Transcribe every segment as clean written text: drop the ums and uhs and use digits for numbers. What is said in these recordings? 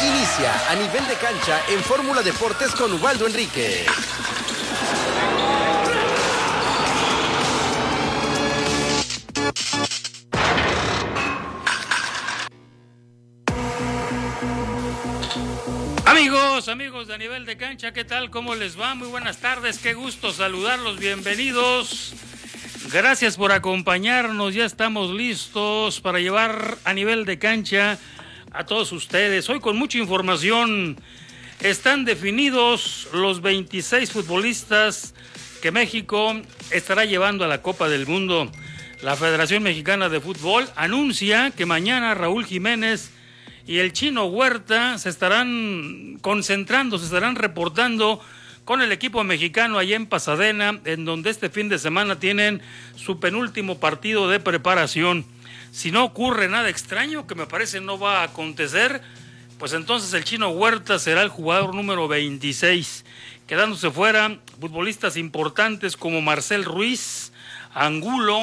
Inicia a nivel de cancha en Fórmula Deportes con Ubaldo Enríquez. Amigos de A Nivel de Cancha, ¿qué tal? ¿Cómo les va? Muy buenas tardes, qué gusto saludarlos, bienvenidos. Gracias por acompañarnos, ya estamos listos para llevar A Nivel de Cancha a todos ustedes. Hoy con mucha información, están definidos los 26 futbolistas que México estará llevando a la Copa del Mundo. La Federación Mexicana de Fútbol anuncia que mañana Raúl Jiménez y el Chino Huerta se estarán concentrando, se estarán reportando con el equipo mexicano allá en Pasadena, en donde este fin de semana tienen su penúltimo partido de preparación. Si no ocurre nada extraño, que me parece no va a acontecer, pues entonces el Chino Huerta será el jugador número 26, quedándose fuera futbolistas importantes como Marcel Ruiz, Angulo,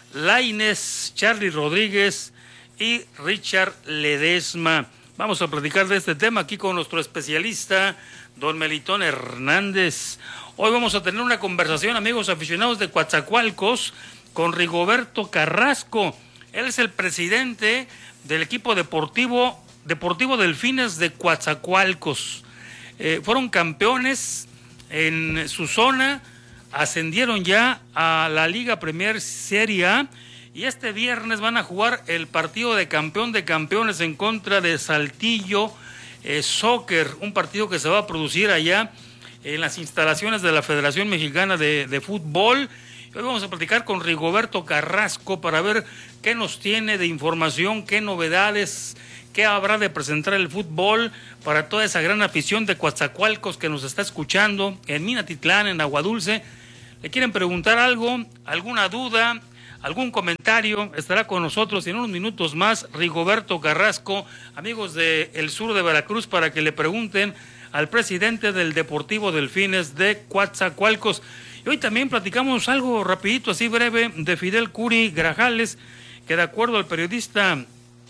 Lainez, Charly Rodríguez y Richard Ledesma. Vamos a platicar de este tema aquí con nuestro especialista, don Melitón Hernández. Hoy vamos a tener una conversación, amigos aficionados de Coatzacoalcos, con Rigoberto Carrasco. Él es el presidente del equipo Deportivo Delfines de Coatzacoalcos. Fueron campeones en su zona, ascendieron ya a la Liga Premier Serie A, y este viernes van a jugar el partido de campeón de campeones en contra de Saltillo Soccer, un partido que se va a producir allá en las instalaciones de la Federación Mexicana de Fútbol. Hoy vamos a platicar con Rigoberto Carrasco para ver qué nos tiene de información, qué novedades, qué habrá de presentar el fútbol para toda esa gran afición de Coatzacoalcos que nos está escuchando en Minatitlán, en Aguadulce. ¿Le quieren preguntar algo, alguna duda, algún comentario? Estará con nosotros en unos minutos más Rigoberto Carrasco, amigos del sur de Veracruz, para que le pregunten al presidente del Deportivo Delfines de Coatzacoalcos. Y hoy también platicamos algo rapidito, así breve, de Fidel Curi Grajales, que de acuerdo al periodista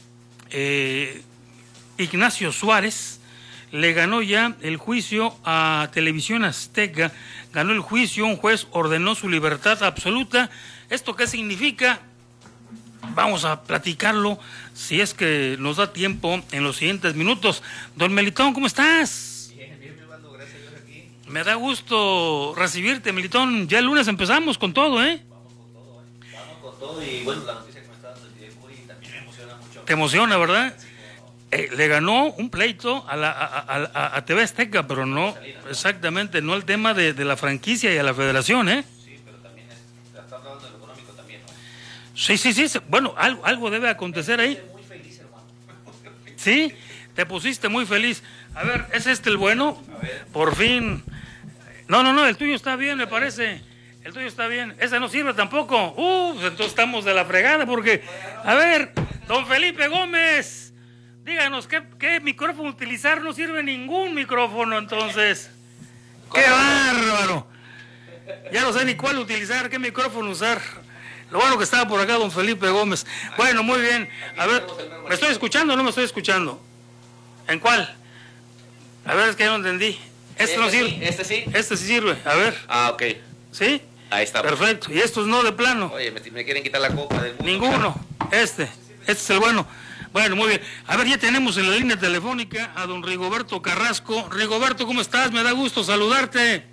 Ignacio Suárez, le ganó ya el juicio a Televisión Azteca, ganó el juicio, un juez ordenó su libertad absoluta. ¿Esto qué significa? Vamos a platicarlo, si es que nos da tiempo, en los siguientes minutos. Don Melitón, ¿cómo estás? Bien, mi Osvaldo, gracias a Dios aquí. Me da gusto recibirte, Melitón. Ya el lunes empezamos con todo, ¿eh? Vamos con todo y bueno, la noticia que me está dando el Fidel Curi también me emociona mucho. Te emociona, ¿verdad? Sí, Le ganó un pleito a TV Azteca, pero no, exactamente, no el tema de la franquicia y a la federación, ¿eh? sí, pero también está hablando de lo económico también, ¿no? Sí, bueno, algo debe acontecer ahí. Estoy muy feliz, hermano. Sí, te pusiste muy feliz. A ver, ¿es este el bueno? A ver. Por fin. No, el tuyo está bien, me parece. El tuyo está bien. Ese no sirve tampoco. Pues entonces estamos de la fregada porque... A ver, don Felipe Gómez, díganos, ¿qué micrófono utilizar? No sirve ningún micrófono, entonces. ¡Qué bárbaro! Ya no sé ni cuál utilizar, qué micrófono usar. Lo bueno que estaba por acá don Felipe Gómez. Bueno, muy bien. A ver, ¿me estoy escuchando o no me estoy escuchando? ¿En cuál? A ver, es que ya no entendí. ¿Este no sirve? Sí, este sí. Este sí sirve, a ver. Ok. ¿Sí? Ahí está. Perfecto. ¿Y estos no de plano? Oye, me quieren quitar la copa del mundo. Ninguno. Este es el bueno. Bueno, muy bien. A ver, ya tenemos en la línea telefónica a don Rigoberto Carrasco. Rigoberto, ¿cómo estás? Me da gusto saludarte.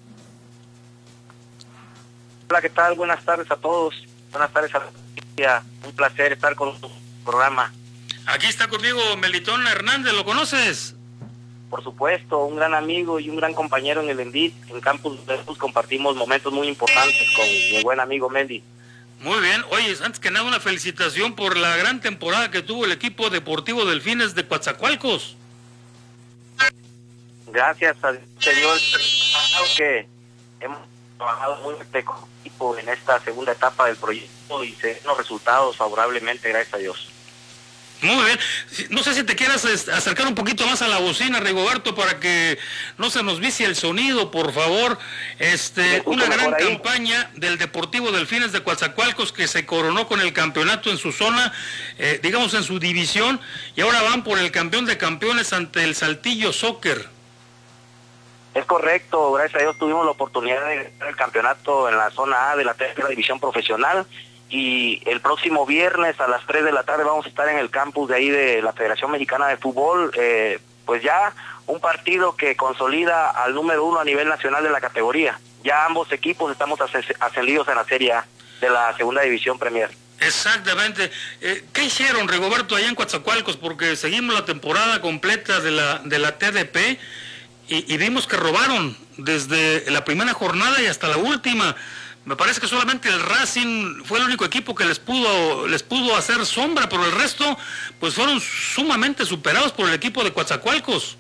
Hola, ¿qué tal? Buenas tardes a todos. Buenas tardes a la familia. Un placer estar con tu programa. Aquí está conmigo Melitón Hernández, ¿lo conoces? Por supuesto, un gran amigo y un gran compañero en el Endit. En Campus Veracruz compartimos momentos muy importantes con mi buen amigo Meli. Muy bien. Oye, antes que nada una felicitación por la gran temporada que tuvo el equipo Deportivo Delfines de Coatzacoalcos. Gracias a Dios, que hemos trabajado muy fuerte con el equipo en esta segunda etapa del proyecto y se ven los resultados favorablemente, gracias a Dios. Muy bien. No sé si te quieras acercar un poquito más a la bocina, Rigoberto, para que no se nos vicie el sonido, por favor. Una gran campaña del Deportivo Delfines de Coatzacoalcos, que se coronó con el campeonato en su zona, digamos en su división, y ahora van por el campeón de campeones ante el Saltillo Soccer. Es correcto, gracias a Dios tuvimos la oportunidad de ganar el campeonato en la zona A de la tercera división profesional. Y el próximo viernes a las 3 de la tarde vamos a estar en el campus de ahí de la Federación Mexicana de Fútbol, pues ya un partido que consolida al número 1 a nivel nacional de la categoría. Ya ambos equipos estamos ascendidos en la Serie A de la segunda división Premier. Exactamente. ¿Qué hicieron, Rigoberto, allá en Coatzacoalcos? Porque seguimos la temporada completa de la TDP y vimos que robaron desde la primera jornada y hasta la última. Me parece que solamente el Racing fue el único equipo que les pudo hacer sombra, pero el resto pues fueron sumamente superados por el equipo de Coatzacoalcos.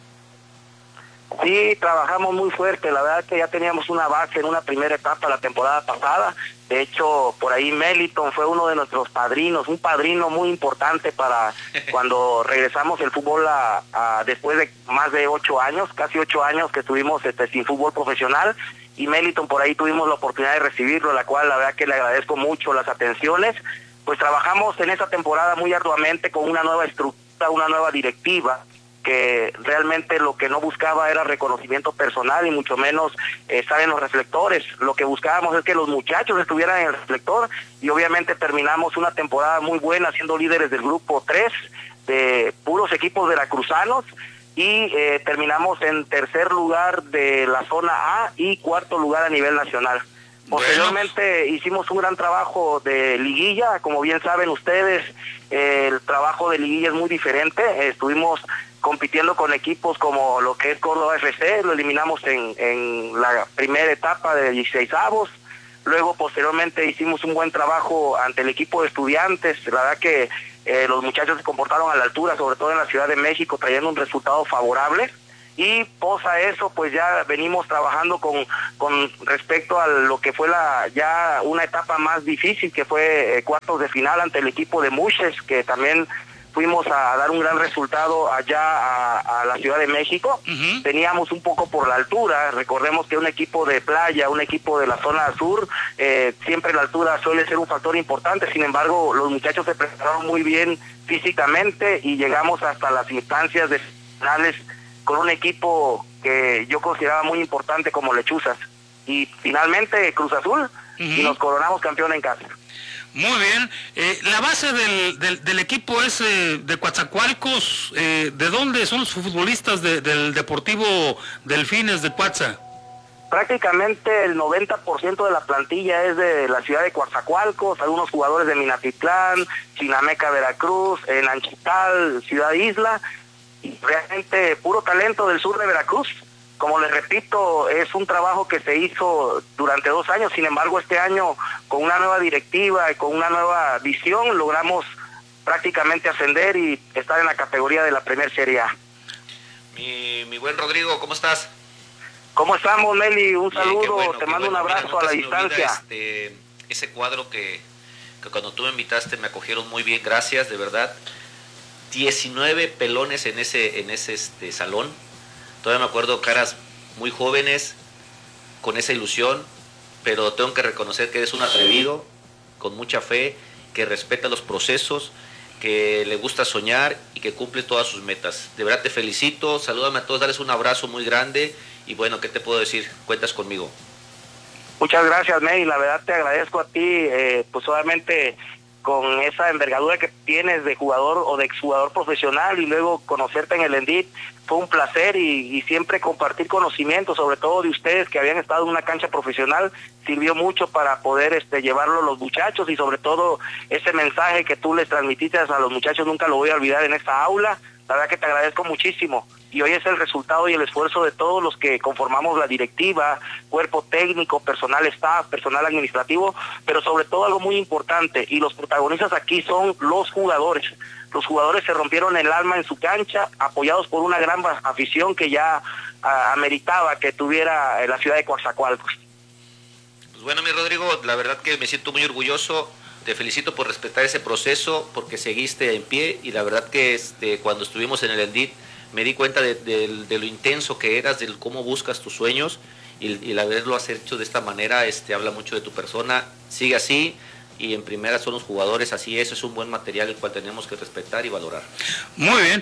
Sí, trabajamos muy fuerte, la verdad que ya teníamos una base en una primera etapa la temporada pasada. De hecho, por ahí Meliton fue uno de nuestros padrinos, un padrino muy importante para cuando regresamos el fútbol después de más de 8 años, casi 8 años que estuvimos sin fútbol profesional. Y Meliton por ahí tuvimos la oportunidad de recibirlo, la cual la verdad que le agradezco mucho las atenciones. Pues trabajamos en esa temporada muy arduamente con una nueva estructura, una nueva directiva, que realmente lo que no buscaba era reconocimiento personal y mucho menos estar en los reflectores. Lo que buscábamos es que los muchachos estuvieran en el reflector y obviamente terminamos una temporada muy buena siendo líderes del grupo 3 de puros equipos veracruzanos. Y terminamos en tercer lugar de la zona A y cuarto lugar a nivel nacional. Posteriormente hicimos un gran trabajo de liguilla, como bien saben ustedes, el trabajo de liguilla es muy diferente. Estuvimos compitiendo con equipos como lo que es Córdoba FC, lo eliminamos en la primera etapa de 16avos. Luego posteriormente hicimos un buen trabajo ante el equipo de Estudiantes, la verdad que los muchachos se comportaron a la altura, sobre todo en la Ciudad de México, trayendo un resultado favorable. Y posa eso, pues ya venimos trabajando con respecto a lo que fue ya una etapa más difícil, que fue cuartos de final ante el equipo de Muches, que también fuimos a dar un gran resultado allá a la Ciudad de México. Uh-huh. Teníamos un poco por la altura, recordemos que un equipo de playa, un equipo de la zona sur, siempre la altura suele ser un factor importante. Sin embargo, los muchachos se prepararon muy bien físicamente y llegamos hasta las instancias de finales con un equipo que yo consideraba muy importante como Lechuzas. Y finalmente Cruz Azul, uh-huh, y nos coronamos campeón en casa. Muy bien. La base del equipo es de Coatzacoalcos. ¿De dónde son los futbolistas del Deportivo Delfines de Coatza? Prácticamente el 90% de la plantilla es de la ciudad de Coatzacoalcos, algunos jugadores de Minatitlán, Chinameca, Veracruz, Nanchital, Ciudad Isla, y realmente puro talento del sur de Veracruz. Como les repito, es un trabajo que se hizo durante 2 años, sin embargo este año con una nueva directiva y con una nueva visión logramos prácticamente ascender y estar en la categoría de la Premier Serie A. Mi buen Rodrigo, ¿cómo estás? ¿Cómo estamos, Meli? Un saludo, te mando un abrazo. Mira, a la distancia. Ese cuadro que cuando tú me invitaste me acogieron muy bien, gracias, de verdad. 19 pelones en ese salón. Todavía me acuerdo caras muy jóvenes, con esa ilusión, pero tengo que reconocer que eres un atrevido, con mucha fe, que respeta los procesos, que le gusta soñar y que cumple todas sus metas. De verdad te felicito, salúdame a todos, darles un abrazo muy grande y bueno, ¿qué te puedo decir? Cuentas conmigo. Muchas gracias, May, la verdad te agradezco a ti, pues obviamente con esa envergadura que tienes de jugador o de exjugador profesional y luego conocerte en el Endit, fue un placer y siempre compartir conocimientos, sobre todo de ustedes que habían estado en una cancha profesional, sirvió mucho para poder llevarlo a los muchachos y sobre todo ese mensaje que tú les transmitiste a los muchachos, nunca lo voy a olvidar en esta aula. La verdad que te agradezco muchísimo y hoy es el resultado y el esfuerzo de todos los que conformamos la directiva, cuerpo técnico, personal staff, personal administrativo, pero sobre todo algo muy importante y los protagonistas aquí son los jugadores. Los jugadores se rompieron el alma en su cancha, apoyados por una gran afición que ya ameritaba que tuviera la ciudad de Coatzacoalcos. Pues bueno, mi Rodrigo, la verdad que me siento muy orgulloso te felicito por respetar ese proceso, porque seguiste en pie, y la verdad que cuando estuvimos en el Endit me di cuenta de lo intenso que eras, de cómo buscas tus sueños, y el haberlo hecho de esta manera habla mucho de tu persona. Sigue así, y en primera son los jugadores, así es un buen material el cual tenemos que respetar y valorar. Muy bien.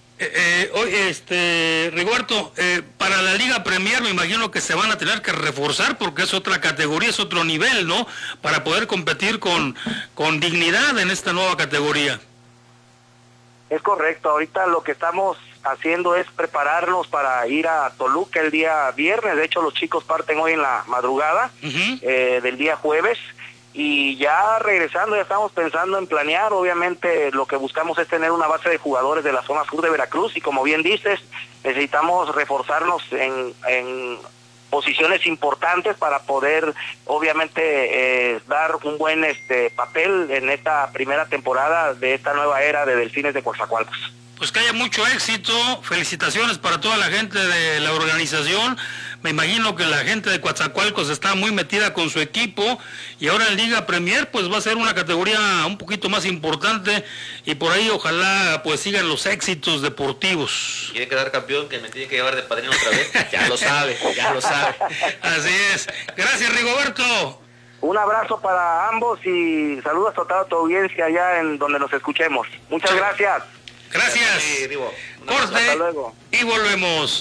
Rigoberto, para la Liga Premier me imagino que se van a tener que reforzar porque es otra categoría, es otro nivel, ¿no? Para poder competir con dignidad en esta nueva categoría. Es correcto, ahorita lo que estamos haciendo es prepararnos para ir a Toluca el día viernes. De hecho, los chicos parten hoy en la madrugada del día jueves. Y ya regresando, ya estamos pensando en planear. Obviamente lo que buscamos es tener una base de jugadores de la zona sur de Veracruz, y como bien dices, necesitamos reforzarnos en posiciones importantes para poder obviamente dar un buen papel en esta primera temporada de esta nueva era de Delfines de Coatzacoalcos. Pues que haya mucho éxito, felicitaciones para toda la gente de la organización. Me imagino que la gente de Coatzacoalcos está muy metida con su equipo, y ahora en Liga Premier pues va a ser una categoría un poquito más importante, y por ahí ojalá pues sigan los éxitos deportivos. ¿Quiere quedar campeón, que me tiene que llevar de padrino otra vez? Ya lo sabe, ya lo sabe. Así es. Gracias, Rigoberto. Un abrazo para ambos y saludos a toda tu audiencia allá en donde nos escuchemos. Muchas gracias. Gracias. Sí, Rigo. Corte. Hasta luego. Y volvemos.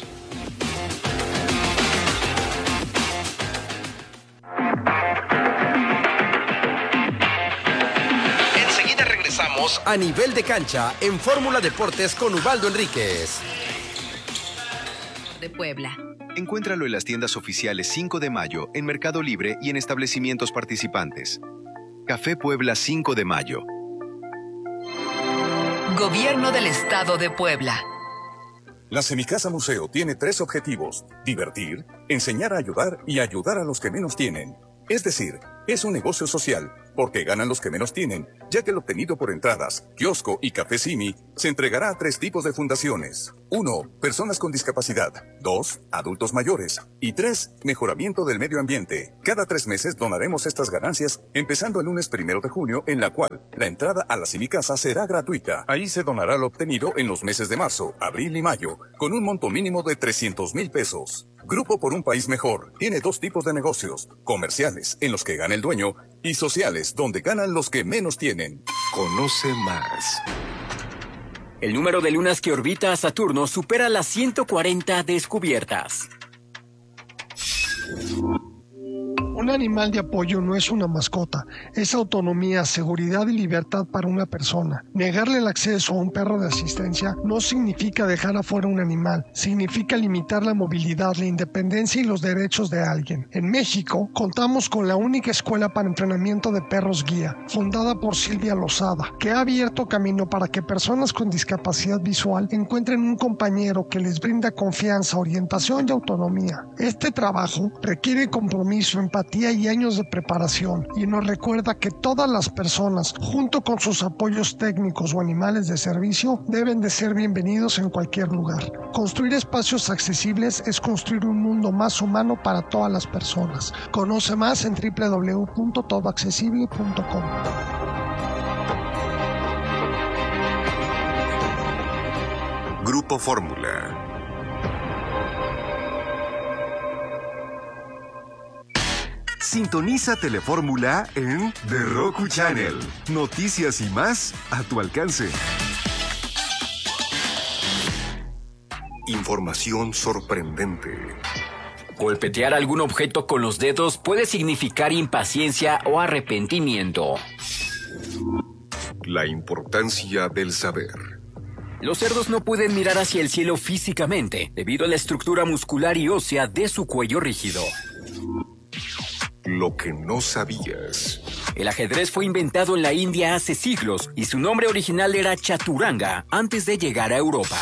Enseguida regresamos a Nivel de Cancha en Fórmula Deportes con Ubaldo Enríquez. De Puebla. Encuéntralo en las tiendas oficiales 5 de Mayo, en Mercado Libre y en establecimientos participantes. Café Puebla 5 de Mayo. Gobierno del Estado de Puebla. La Semicasa Museo tiene 3 objetivos: divertir, enseñar a ayudar y ayudar a los que menos tienen. Es decir, es un negocio social, porque ganan los que menos tienen, ya que el obtenido por entradas, kiosco y café Simi se entregará a 3 tipos de fundaciones. 1. Personas con discapacidad. 2. Adultos mayores. Y 3. Mejoramiento del medio ambiente. Cada 3 meses donaremos estas ganancias, empezando el lunes 1 de junio, en la cual la entrada a la Semicasa será gratuita. Ahí se donará lo obtenido en los meses de marzo, abril y mayo, con un monto mínimo de 300,000 pesos. Grupo por un País Mejor tiene 2 tipos de negocios: comerciales, en los que gana el dueño, y sociales, donde ganan los que menos tienen. Conoce más. El número de lunas que orbita a Saturno supera las 140 descubiertas. Un animal de apoyo no es una mascota, es autonomía, seguridad y libertad para una persona. Negarle el acceso a un perro de asistencia no significa dejar afuera un animal, significa limitar la movilidad, la independencia y los derechos de alguien. En México, contamos con la única escuela para entrenamiento de perros guía, fundada por Silvia Lozada, que ha abierto camino para que personas con discapacidad visual encuentren un compañero que les brinda confianza, orientación y autonomía. Este trabajo requiere compromiso, empatía y años de preparación, y nos recuerda que todas las personas, junto con sus apoyos técnicos o animales de servicio, deben de ser bienvenidos en cualquier lugar. Construir espacios accesibles es construir un mundo más humano para todas las personas. Conoce más en www.todoaccesible.com. Grupo Fórmula. Sintoniza Telefórmula en The Roku Channel. Noticias y más a tu alcance. Información sorprendente. Golpetear algún objeto con los dedos puede significar impaciencia o arrepentimiento. La importancia del saber. Los cerdos no pueden mirar hacia el cielo físicamente, debido a la estructura muscular y ósea de su cuello rígido. Lo que no sabías. El ajedrez fue inventado en la India hace siglos y su nombre original era chaturanga antes de llegar a Europa.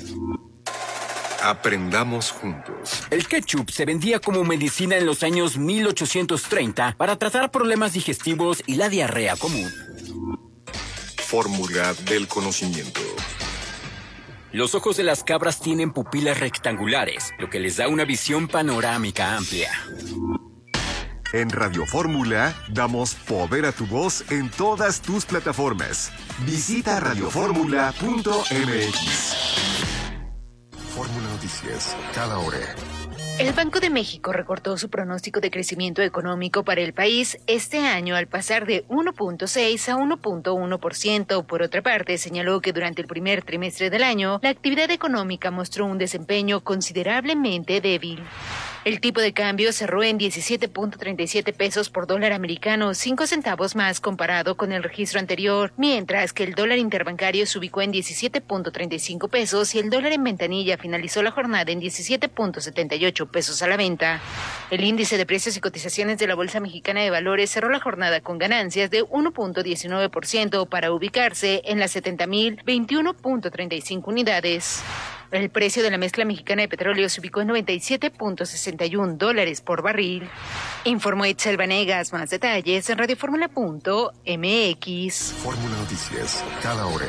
Aprendamos juntos. El ketchup se vendía como medicina en los años 1830 para tratar problemas digestivos y la diarrea común. Fórmula del conocimiento. Los ojos de las cabras tienen pupilas rectangulares, lo que les da una visión panorámica amplia. En Radio Fórmula damos poder a tu voz en todas tus plataformas. Visita radioformula.mx. Fórmula Noticias, cada hora. El Banco de México recortó su pronóstico de crecimiento económico para el país este año al pasar de 1.6 a 1.1%. Por otra parte, señaló que durante el primer trimestre del año, la actividad económica mostró un desempeño considerablemente débil. El tipo de cambio cerró en 17.37 pesos por dólar americano, 5 centavos más comparado con el registro anterior, mientras que el dólar interbancario se ubicó en 17.35 pesos y el dólar en ventanilla finalizó la jornada en 17.78 pesos a la venta. El índice de precios y cotizaciones de la Bolsa Mexicana de Valores cerró la jornada con ganancias de 1.19% para ubicarse en las 70.021.35 unidades. El precio de la mezcla mexicana de petróleo se ubicó en $97.61 por barril. Informó Itzel Vanegas. Más detalles en radioformula.mx. Fórmula Noticias, cada hora.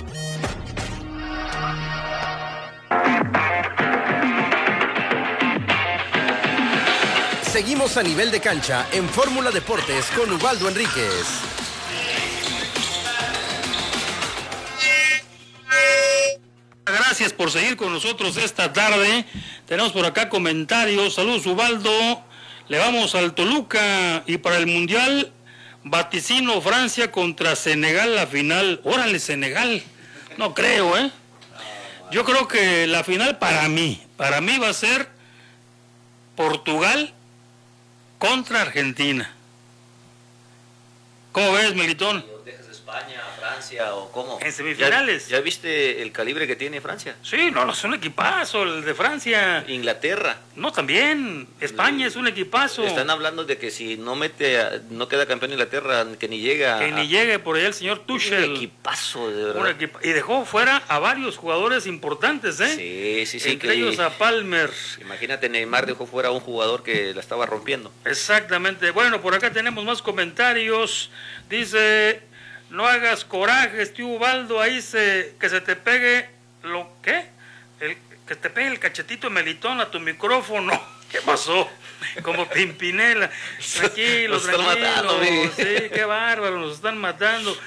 Seguimos a nivel de cancha en Fórmula Deportes con Ubaldo Enríquez. Gracias por seguir con nosotros esta tarde. Tenemos por acá comentarios. Saludos, Ubaldo. Le vamos al Toluca y para el Mundial vaticino Francia contra Senegal la final. Órale, Senegal. No creo, ¿eh? Yo creo que la final para mí va a ser Portugal contra Argentina. ¿Cómo ves, Melitón? España, Francia o cómo. En semifinales. ¿Ya viste el calibre que tiene Francia? Sí, no, es un equipazo el de Francia. Inglaterra. No, también. España es un equipazo. Están hablando de que si no queda campeón Inglaterra, que ni llega. Que ni llegue por allá el señor Tuchel. Un equipazo, de verdad. Y dejó fuera a varios jugadores importantes, ¿eh? Sí. Entre ellos a Palmer. Imagínate, Neymar dejó fuera a un jugador que la estaba rompiendo. Exactamente. Bueno, por acá tenemos más comentarios. Dice... No hagas corajes, tío Ubaldo, que se te pegue que te pegue el cachetito de Melitón a tu micrófono. ¿Qué pasó? Como Pimpinela. Tranquilo. Matando, sí, qué bárbaro, nos están matando.